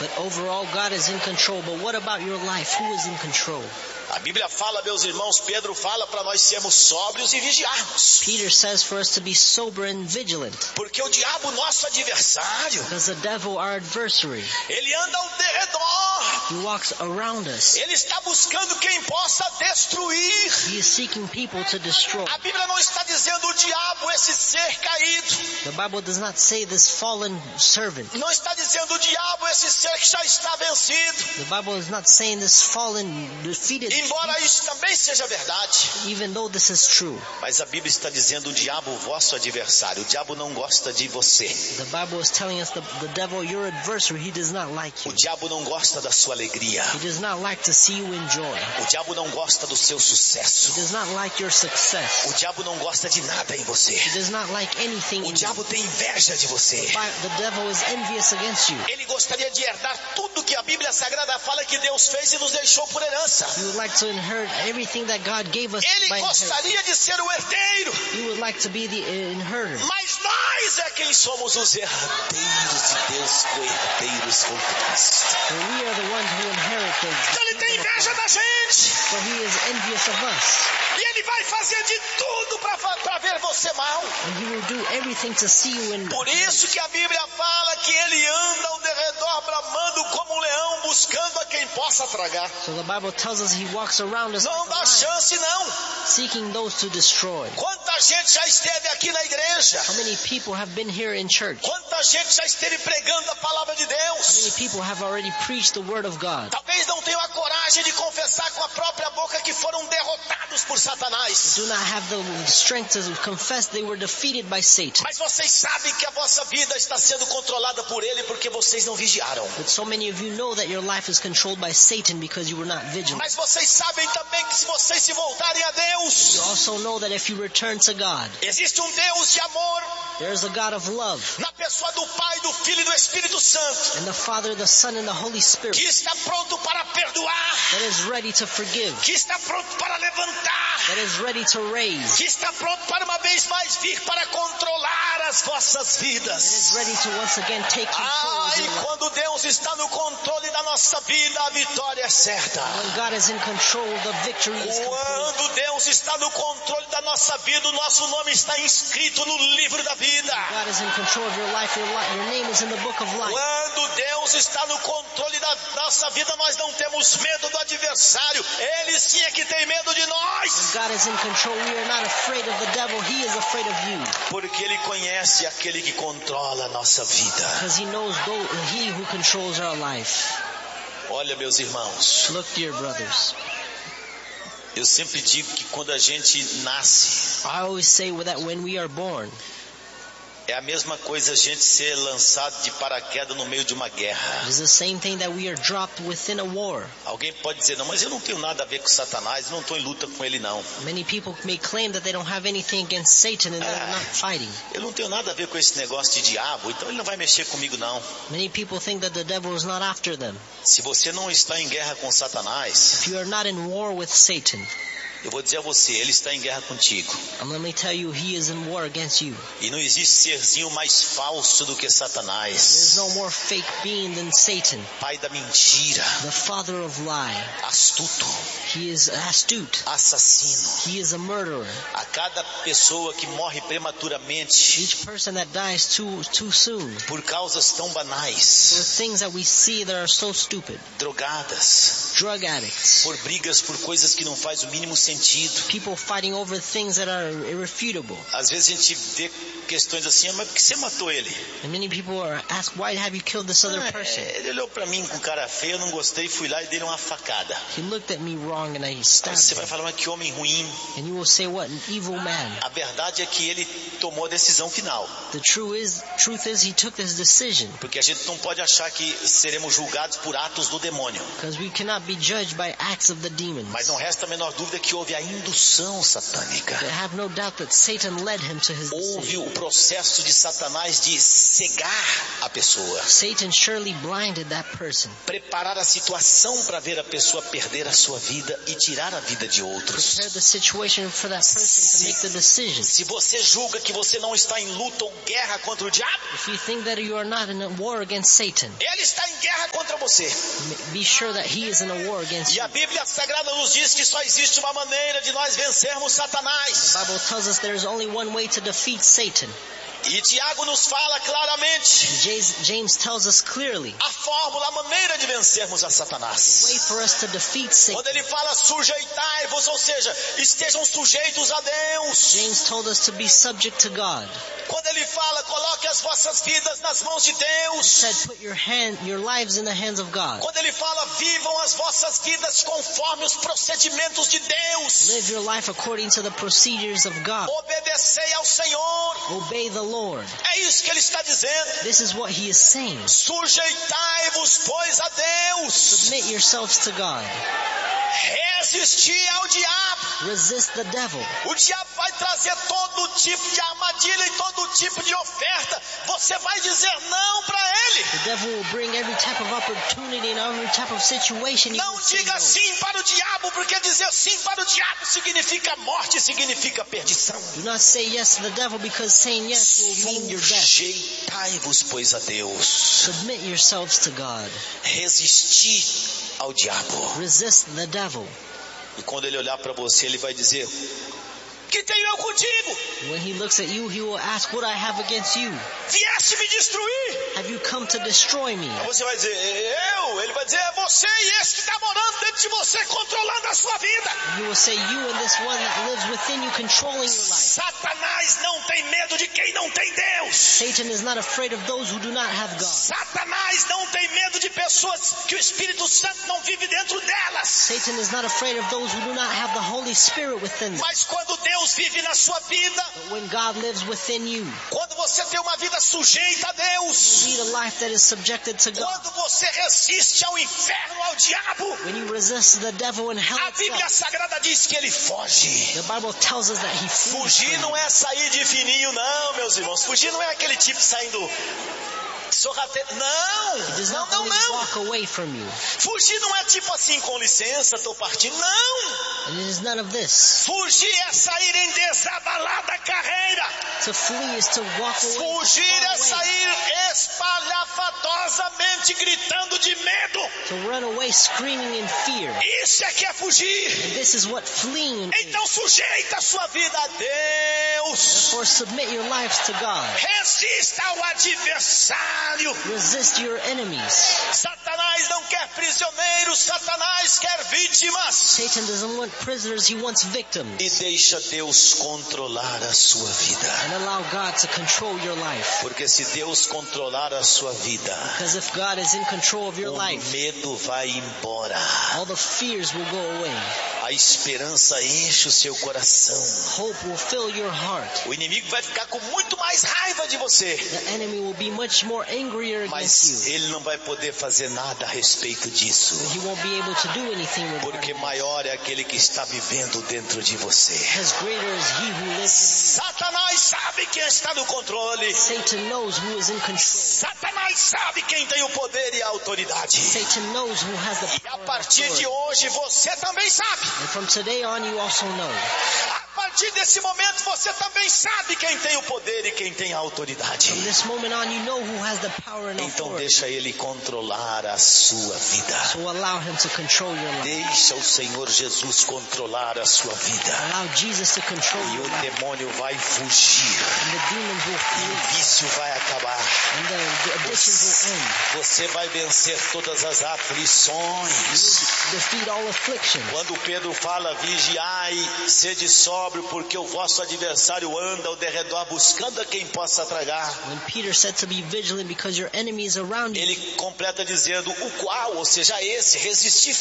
But overall, God is in control. But what about your life? Who is in control? A Bíblia fala, meus irmãos, Pedro fala para nós sermos sóbrios e vigiarmos. Peter says for us to be sober and vigilant. Porque o diabo, nosso adversário, Because the devil, our adversary, ele anda ao derredor. he walks around us. Ele está buscando quem possa destruir. He is seeking people to destroy. A Bíblia não está dizendo o diabo, esse ser caído. The Bible does not say this fallen servant. Não está dizendo o diabo, esse ser que já está vencido. The Bible is not saying this fallen, defeated, Embora isso também seja verdade. even though this is true. Mas a Bíblia está dizendo o diabo, o vosso adversário. O diabo não gosta de você. The Bible is telling us the devil, your adversary, he does not like O you. diabo não gosta da sua alegria. He does not like to see you enjoy. O diabo não gosta do seu He sucesso. does not like your success. O diabo não gosta de nada em você. He does not like anything O in you. diabo tem inveja de você. The devil is envious against you. Ele gostaria de herdar tudo que a Bíblia Sagrada fala que Deus fez e nos deixou por herança. He would like to inherit everything that God gave us Ele by inheritance. gostaria de ser o herdeiro. He would like to be the inheritor. Mas nós é quem somos os herdeiros de Deus, co-herdeiros com Cristo. For we are the ones who inherit the Ele tem inveja da gente. For he is envious of us. E ele vai fazer de tudo para ver você mal. And he will do everything to see you in. Por isso que a Bíblia fala que ele anda ao derredor bramando como um leão, buscando a quem possa tragar. So the Bible tells us he walks around us Não like a dá lion, chance não. seeking those to destroy. Quanta gente já esteve aqui na igreja. How many people have been here in church? Quanta gente já esteve pregando a palavra de How many Deus. people have already preached the word of God? Talvez não tenham a coragem de confessar com a própria boca que foram derrotados por Satanás. Do not have the strength to confess they were defeated by Satan. Mas vocês sabem que a vossa vida está sendo controlada por ele porque vocês não vigiaram. But so many of you know that your life is controlled by Satan because you were not vigilant. Mas vocês sabem também que se vocês se voltarem a Deus, You also know that if you return to God, existe um Deus de amor there is a God of love, na pessoa do Pai, do Filho e do Espírito Santo, and the Father, the Son, and the Holy Spirit que está pronto para perdoar, that is ready to forgive, que está pronto para levantar, that is ready to raise, que está pronto para uma vez mais vir para controlar as vossas that is vidas. ready to once again take control of E your life. quando Deus está no controle da nossa vida, a vitória é certa. When God is in control, the victory is complete. Quando Deus está no controle da nossa vida, o nosso nome está inscrito no livro da vida. God is in control of your life. Your name is in the book of life. Quando Deus está no controle da nossa vida, nós não temos medo do adversário. Ele sim é que tem medo de nós. God is in control. We are not afraid of the devil. He is afraid of you. Porque Ele conhece aquele que controla a nossa vida. Because he knows he who controls our life. Olha, meus irmãos, Look, dear brothers. eu sempre digo que quando a gente nasce, I always say that when we are born, é a mesma coisa a gente ser lançado de paraquedas no meio de uma guerra. it is the same thing that we are dropped within a war. Alguém pode dizer, não, mas eu não tenho nada a ver com Satanás, eu não estou em luta com ele não. Many people may claim that they don't have anything against Satan and they're not fighting. Eu não tenho nada a ver com esse negócio de diabo, então ele não vai mexer comigo não. Many people think that the devil is not after them. Se você não está em guerra com Satanás, If you are not in war with Satan, eu vou dizer a você, ele está em guerra contigo. and let me tell you, he is in war against you. E não existe serzinho mais falso do que There's Satanás. no more fake being than Satan, Pai da mentira, the father of lie. astuto, He is astute. assassino. He is a murderer. A cada pessoa que morre prematuramente Each person that dies too soon por causas tão for banais, things that we see that are so stupid. drogadas, Drug addicts. por brigas por coisas que não faz o mínimo sentido. People fighting over things that are irrefutable. Às vezes a gente vê questões assim, mas por que você matou ele? And many people are asked, why have you killed this other person? Ele olhou pra mim com cara feia, eu não gostei, fui lá e dei uma facada. He looked at me wrong and I Aí stabbed você vai him. falar, mas que homem ruim. And you will say, what an evil man. A verdade é que ele tomou a decisão final. The truth is he took this decision. Porque a gente não pode achar que seremos julgados por atos do demônio. Because we cannot be judged by acts of the demons. Mas não resta a menor dúvida que houve a indução satânica. I have no doubt that Satan led him to his Houve decision. o processo de Satanás de cegar a pessoa. Satan surely blinded that person. Preparar a situação para ver a pessoa perder a sua vida e tirar a vida de outros. Prepare the situation for that person to make the decision. Se você julga que você não está em luta ou guerra contra o diabo, If you think that you are not in a war against Satan, ele está em guerra contra você. Be sure that he is in a war against E you. a Bíblia Sagrada nos diz que só existe uma maneira de nós vencermos Satanás. The Bible tells us there is only one way to defeat Satan. E Tiago nos fala claramente James tells us clearly a fórmula, a maneira de vencermos a the way Satanás. for us to defeat Satan. Quando ele fala sujeitai-vos, ou seja, estejam sujeitos a Deus. James told us to be subject to God. Quando ele fala, coloque as vossas vidas nas mãos de He Deus. said, put your lives in the hands of God. Quando ele fala, vivam as vossas vidas conforme os procedimentos de Deus. Live your life according to the procedures of God. Obedecei ao Senhor. Obey the Lord. É isso que ele está dizendo. This is what he is saying. Sujeitai-vos, pois, a Deus. Submit yourselves to God. Resistir ao diabo. Resist the devil. O diabo vai trazer todo tipo de armadilha e todo tipo de oferta. Você vai dizer não para ele. The devil will bring every type of opportunity and every type of situation. Não diga sim para o diabo, porque dizer sim para o diabo significa morte, significa perdição. Do not say yes to the devil, because saying yes will mean your death. Sujeitai-vos, pois, a Deus. Submit yourselves to God. Resistir ao diabo. Resist the devil. E quando ele olhar para você, ele vai dizer: que tenho eu contigo? When he looks at you, he will ask, what I have against you? Vieste me destruir? Have you come to destroy me? Você vai dizer, eu? Ele vai dizer, é você e esse que está morando dentro de você, controlando a sua vida. He will say, you and this one that lives within you, controlling your life. Satanás não tem medo de quem não tem Deus. Satan is not afraid of those who do not have God. Satanás não tem medo de pessoas que o Espírito Santo não vive dentro delas. Satan is not afraid of those who do not have the Holy Spirit within them. Mas quando Deus vive na sua vida, But when God lives within you, quando você tem uma vida sujeita a Deus, lead a life that is subjected to God. quando você resiste ao inferno, ao diabo, When you resist the devil and hell a Bíblia itself, Sagrada diz que ele foge. the Bible tells us that he flees Fugir from não you. é sair de fininho, não, meus irmãos. Fugir não é aquele tipo saindo sorrateiro. He does Não, not não, only não. walk away from you. Fugir não é tipo assim, com licença, estou partindo. Não. And it is none of this. Fugir é sair em desabalada carreira. To flee is to walk away. Fugir é far away. sair espalhafatosamente gritando de medo. To run away screaming in fear. Isso é que é fugir. And this is what fleeing is. Então sujeita a sua vida a Deus. Therefore submit your lives to God. Resista ao adversário. Resist your enemies. Satanás não quer prisioneiros, Satanás quer vítimas. Satan doesn't want prisoners, he wants victims. E deixa Deus controlar a sua vida. And allow God to control your life. Porque se Deus controlar a sua vida, Because if God is in control of your o life, medo vai embora. all the fears will go away. A esperança enche o seu coração. Hope will fill your heart. O inimigo vai ficar com muito mais raiva de você. The enemy will be much more angrier against Mas you. ele não vai poder fazer nada a respeito disso. He won't be able to do anything regarding Porque it. maior é aquele que está vivendo dentro de você. Because greater is he who lives in Satanás sabe quem está no controle. you. Satan knows who is in control. Satanás sabe quem tem o poder e a autoridade. Satan knows who has the E a power and partir de authority. hoje você também sabe. And from today on you also know. A partir desse momento você também sabe quem tem o poder e quem tem a autoridade. From this moment on you know who has the power and Então authority. deixa ele controlar a sua vida. So allow him to control your life. Deixa o Senhor Jesus controlar a sua vida. Allow Jesus to control E your o life. demônio vai fugir. And the demons will O flee. vício vai acabar. And the addictions will end. Você vai vencer todas as You aflições. will defeat all afflictions. Quando Pedro fala, vigiai, sede sóbrio, porque o vosso adversário anda ao derredor buscando a quem possa tragar. When Peter said to be vigilant because your enemy is around you, Ele completa dizendo, o qual, ou seja, esse, resistir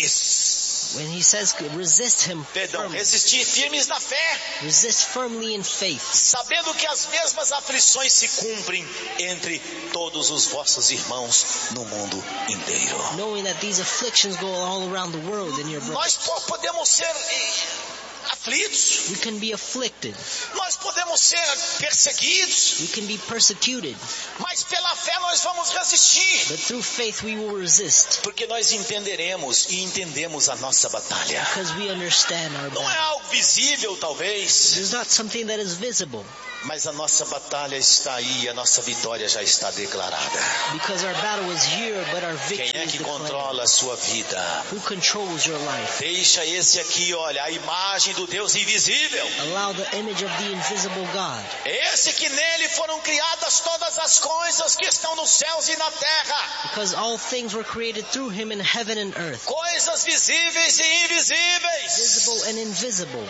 firmes. when he says resist him Perdão, firmly, resistir firmes na fé, resist firmly in faith, sabendo que as mesmas aflições se cumprem entre todos os vossos irmãos no mundo inteiro. knowing that these afflictions go all around the world in your brothers. Nós podemos ser aflitos, We can be afflicted. nós podemos ser perseguidos, We can be persecuted. mas pela fé nós vamos resistir, But through faith we will resist. porque nós entenderemos e entendemos a nossa batalha. Because we understand our Não é battle. algo visível talvez, It is not something that is visible. mas a nossa batalha está aí, a nossa vitória já está declarada. Because our battle is here, but our Quem victory é is que declared. controla a sua vida? Who controls your life? Deixa esse aqui, olha, a imagem do Deus invisível. Allow the image of the invisible God. Esse que nele foram criadas todas as coisas que estão nos céus e na terra. Because all things were created through him in heaven and earth. Coisas visíveis e invisíveis. Visible and invisible.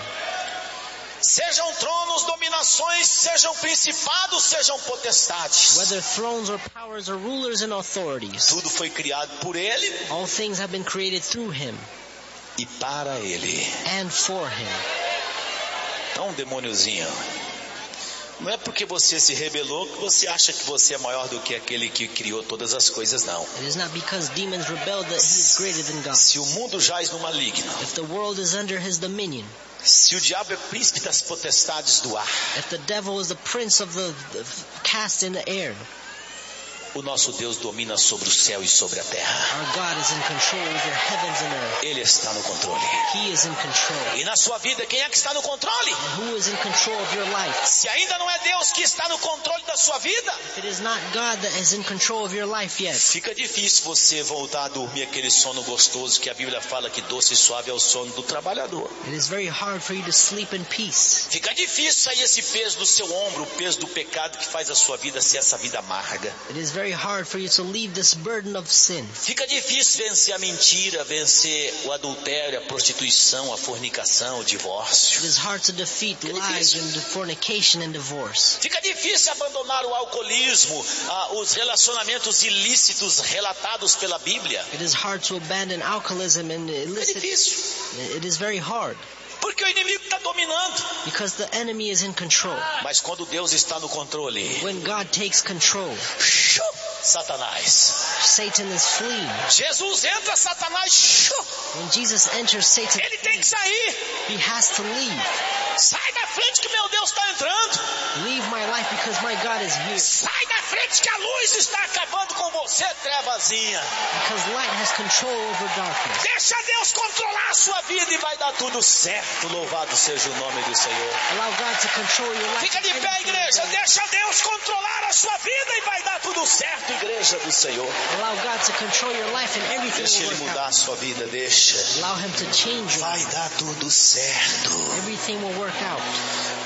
Sejam tronos, dominações, sejam principados, sejam potestades. Whether thrones or powers or rulers and authorities. Tudo foi criado por ele All things have been created through him e para ele. and for him. Então, demôniozinho, não é porque você se rebelou que você acha que você é maior do que aquele que criou todas as coisas, não. It is not because demons rebelled that he is greater than God. Se o mundo jaz no maligno, If the world is under his dominion, se o diabo é príncipe das potestades do ar, if the devil is the prince of the cast in the air, o nosso Deus domina sobre o céu e sobre a terra. our God is in control over heavens and earth. Ele está no controle. He is in control. E na sua vida, quem é que está no controle? And who is in control of your life? Se ainda não é Deus que está no controle da sua vida, If it is not God that is in control of your life yet, fica difícil você voltar a dormir aquele sono gostoso que a Bíblia fala que doce e suave é o sono do trabalhador. it is very hard for you to sleep in peace. Fica difícil sair esse peso do seu ombro, o peso do pecado que faz a sua vida ser essa vida amarga. It is very hard for you to leave this burden of sin. Fica difícil vencer a mentira, vencer o adultério, a prostituição, a fornicação, o divórcio. It is hard to defeat lies and fornication and divorce. Fica difícil abandonar o alcoolismo, os relacionamentos ilícitos relatados pela Bíblia. It is hard to abandon alcoholism and É illicit. difícil, It is very hard porque o inimigo está dominando. because the enemy is in control. Mas quando Deus está no controle, When God takes control, Satanás. Satan is fleeing. Jesus entra, Satanás. When Jesus enters, Satan Ele tem que sair. he has to leave. Sai da frente que meu Deus está entrando. Leave my life because my God is here. Sai da frente que a luz está acabando com você, trevazinha. Because light has control over darkness. Deixa Deus controlar a sua vida e vai dar tudo certo. Louvado seja o nome do Senhor. Allow God to control your life. Fica de pé, igreja. Deixa Deus controlar a sua vida e vai dar tudo certo, igreja do Senhor. Allow God to control your life and everything Deixa will Ele work mudar a out. sua vida, deixa. Allow him to change you. Vai dar tudo certo. Everything will work out.